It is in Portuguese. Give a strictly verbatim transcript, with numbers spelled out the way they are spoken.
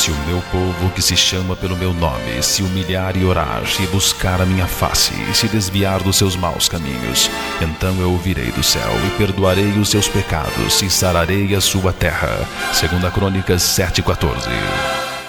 Se o meu povo que se chama pelo meu nome se humilhar e orar, e buscar a minha face, e se desviar dos seus maus caminhos, então eu ouvirei do céu e perdoarei os seus pecados e sararei a sua terra. Segunda Crônicas sete, quatorze.